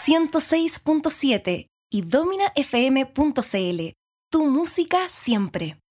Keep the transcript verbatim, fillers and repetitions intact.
ciento seis punto siete y domina f m punto c l. Tu música siempre.